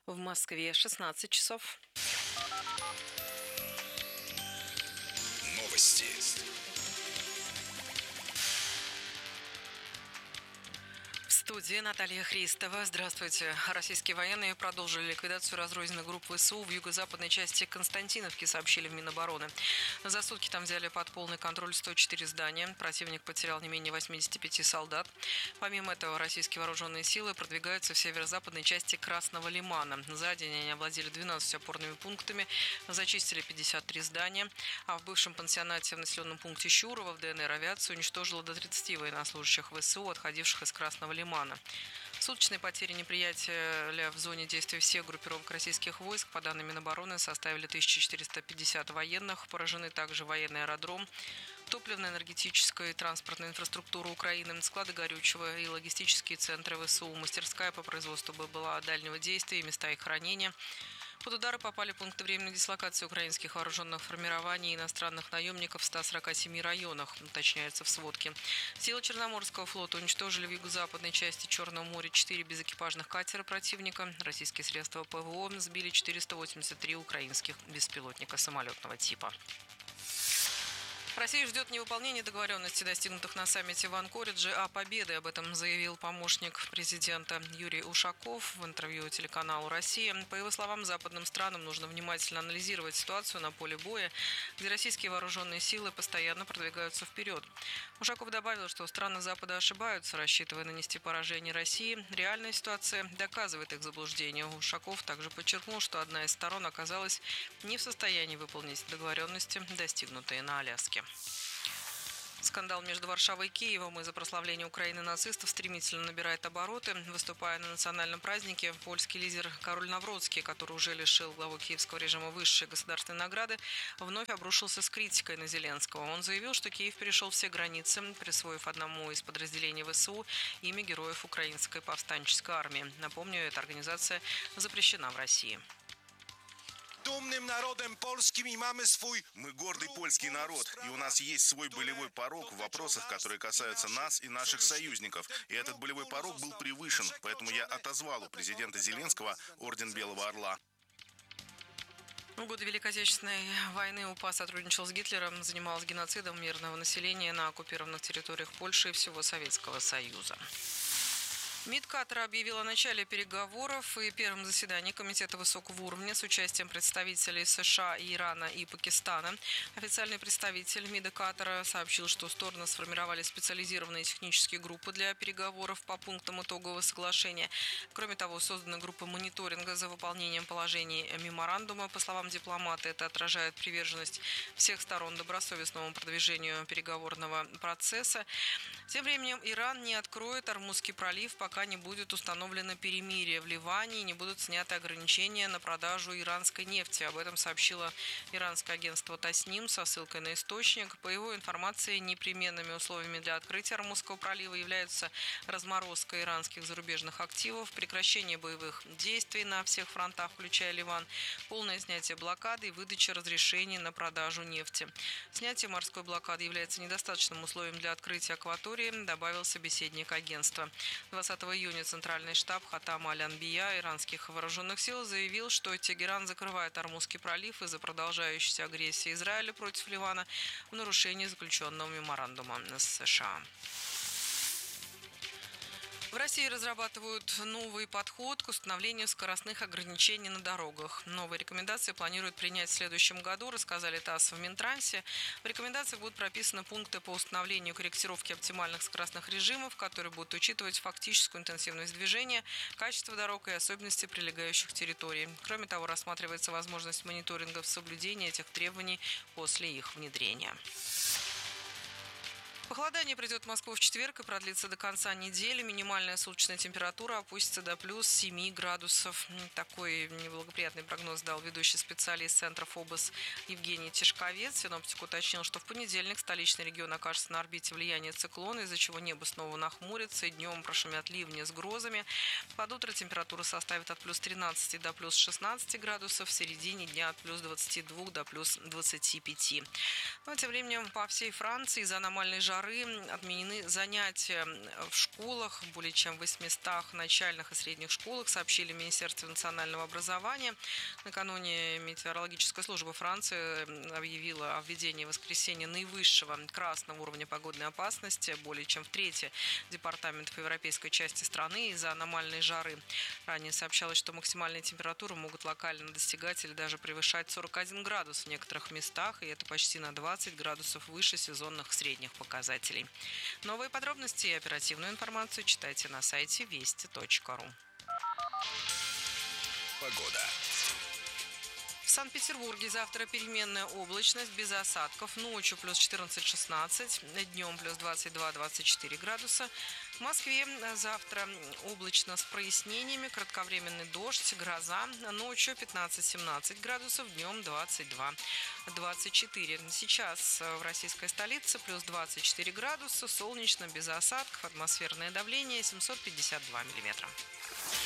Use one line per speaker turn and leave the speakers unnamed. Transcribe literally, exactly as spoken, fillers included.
В Москве шестнадцать часов.
Новости.
В студии Наталья Христова. Здравствуйте. Российские военные продолжили ликвидацию разрозненных групп ВСУ в юго-западной части Константиновки, сообщили в Минобороны. За сутки там взяли под полный контроль сто четыре здания. Противник потерял не менее восьмидесяти пяти солдат. Помимо этого, российские вооруженные силы продвигаются в северо-западной части Красного Лимана. За день они овладели двенадцатью опорными пунктами, зачистили пятьдесят три здания. А в бывшем пансионате в населенном пункте Щурово в ДНР авиация уничтожила до тридцати военнослужащих ВСУ, отходивших из Красного Лимана. Суточные потери неприятеля в зоне действия всех группировок российских войск, по данным Минобороны, составили тысячу четыреста пятьдесят военных. Поражены также военный аэродром, топливно-энергетическая и транспортная инфраструктура Украины, склады горючего и логистические центры ВСУ, мастерская по производству БПЛА дальнего действия и места их хранения. Под удары попали пункты временной дислокации украинских вооруженных формирований и иностранных наемников в ста сорока семи районах, уточняется в сводке. Силы Черноморского флота уничтожили в юго-западной части Черного моря четыре безэкипажных катера противника. Российские средства ПВО сбили четыреста восемьдесят три украинских беспилотника самолетного типа. Россия ждет невыполнения договоренностей, достигнутых на саммите в Анкоридже, а победы. Об этом заявил помощник президента Юрий Ушаков в интервью телеканалу «Россия». По его словам, западным странам нужно внимательно анализировать ситуацию на поле боя, где российские вооруженные силы постоянно продвигаются вперед. Ушаков добавил, что страны Запада ошибаются, рассчитывая нанести поражение России. Реальная ситуация доказывает их заблуждение. Ушаков также подчеркнул, что одна из сторон оказалась не в состоянии выполнить договоренности, достигнутые на Аляске. Скандал между Варшавой и Киевом из-за прославления Украины нацистов стремительно набирает обороты. Выступая на национальном празднике, польский лидер Кароль Навроцкий, который уже лишил главу киевского режима высшей государственной награды, вновь обрушился с критикой на Зеленского. Он заявил, что Киев перешел все границы, присвоив одному из подразделений ВСУ имя героев Украинской повстанческой армии. Напомню, эта организация запрещена в России.
Мы гордый польский народ, и у нас есть свой болевой порог в вопросах, которые касаются нас и наших союзников. И этот болевой порог был превышен, поэтому я отозвал у президента Зеленского орден Белого Орла.
В годы Великой Отечественной войны УПА сотрудничал с Гитлером, занималась геноцидом мирного населения на оккупированных территориях Польши и всего Советского Союза. МИД Катара объявил о начале переговоров и первом заседании Комитета высокого уровня с участием представителей США, Ирана и Пакистана. Официальный представитель МИДа Катара сообщил, что стороны сформировали специализированные технические группы для переговоров по пунктам итогового соглашения. Кроме того, созданы группы мониторинга за выполнением положений меморандума. По словам дипломата, это отражает приверженность всех сторон добросовестному продвижению переговорного процесса. Тем временем Иран не откроет Ормузский пролив, пока не будет установлено перемирие в Ливане и не будут сняты ограничения на продажу иранской нефти. Об этом сообщило иранское агентство Тасним со ссылкой на источник. По его информации, непременными условиями для открытия Ормузского пролива являются разморозка иранских зарубежных активов, прекращение боевых действий на всех фронтах, включая Ливан, полное снятие блокады и выдача разрешений на продажу нефти. Снятие морской блокады является недостаточным условием для открытия акватории, добавил собеседник агентства. двадцатого июня Центральный штаб Хатама Аль-Анбия иранских вооруженных сил заявил, что Тегеран закрывает Ормузский пролив из-за продолжающейся агрессии Израиля против Ливана в нарушении заключенного меморандума с США. В России разрабатывают новый подход к установлению скоростных ограничений на дорогах. Новые рекомендации планируют принять в следующем году, рассказали ТАСС в Минтрансе. В рекомендациях будут прописаны пункты по установлению и корректировке оптимальных скоростных режимов, которые будут учитывать фактическую интенсивность движения, качество дорог и особенности прилегающих территорий. Кроме того, рассматривается возможность мониторинга соблюдения этих требований после их внедрения. Похолодание придет в Москву в четверг и продлится до конца недели. Минимальная суточная температура опустится до плюс семи градусов. Такой неблагоприятный прогноз дал ведущий специалист Центра ФОБОС Евгений Тишковец. Синоптик уточнил, что в понедельник столичный регион окажется на орбите влияния циклона, из-за чего небо снова нахмурится и днем прошумят ливни с грозами. Под утро температура составит от плюс тринадцати до плюс шестнадцати градусов, в середине дня от плюс двадцати двух до плюс двадцати пяти. Но тем временем по всей Франции из-за аномальной жары жары отменены занятия в школах. Более чем в восьмистах начальных и средних школах, сообщили в Министерстве национального образования. Накануне метеорологическая служба Франции объявила о введении в воскресенье наивысшего красного уровня погодной опасности более чем в трети департаментов европейской части страны из-за аномальной жары. Ранее сообщалось, что максимальные температуры могут локально достигать или даже превышать сорок один градус в некоторых местах, и это почти на двадцать градусов выше сезонных средних показателей. Новые подробности и оперативную информацию читайте на сайте вести точка ру.
Погода.
В Санкт-Петербурге завтра переменная облачность, без осадков. Ночью плюс четырнадцать-шестнадцать, днем плюс двадцать два - двадцать четыре градуса. В Москве завтра облачно с прояснениями, кратковременный дождь, гроза. Ночью пятнадцать-семнадцать градусов, днем двадцать два - двадцать четыре. Сейчас в российской столице плюс двадцать четыре градуса, солнечно, без осадков, атмосферное давление семьсот пятьдесят два миллиметра.